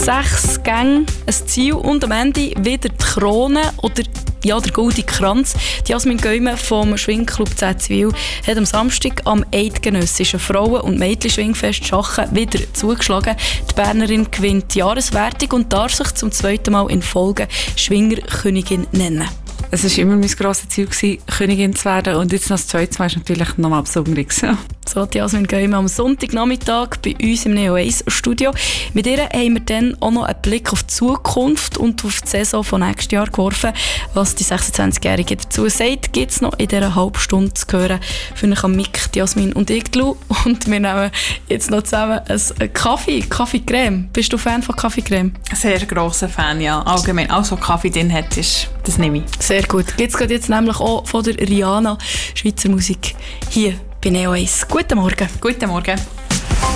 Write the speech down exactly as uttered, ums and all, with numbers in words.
Sechs Gänge, ein Ziel und am Ende wieder die Krone oder ja, der goldene Kranz. Die Jasmin Geume vom Schwingclub Zäzwil hat am Samstag am eidgenössischen Frauen- und Mädchen-Schwingfest Schachen wieder zugeschlagen. Die Bernerin gewinnt die Jahreswertung und darf sich zum zweiten Mal in Folge Schwingerkönigin nennen. Es war immer mein grosses Ziel, Königin zu werden. Und jetzt noch das zweite Mal ist natürlich noch mal Besonderes. So hat Jasmin Geume am Sonntagnachmittag bei uns im Neo eins Studio. Mit ihr haben wir dann auch noch einen Blick auf die Zukunft und auf die Saison von nächstes Jahr geworfen. Was die sechsundzwanzigjährige dazu sagt, gibt es noch in dieser halben Stunde zu hören. Für mich am Mick, Jasmin und ich, Lu. Und wir nehmen jetzt noch zusammen einen Kaffee, Kaffeecreme. Bist du Fan von Kaffeecreme? Sehr grosser Fan, ja. Allgemein, alles, was Kaffee drin hat, ist, das nehme ich. Sehr gut. Gibt es jetzt nämlich auch von der Rihanna Schweizer Musik hier bei Neo eins. Guten Morgen. Guten Morgen.